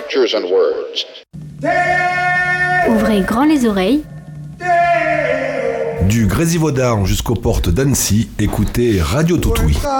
pictures and words. Ouvrez grand les oreilles. Du Grésivaudan jusqu'aux portes d'Annecy, écoutez Radio Toutouille.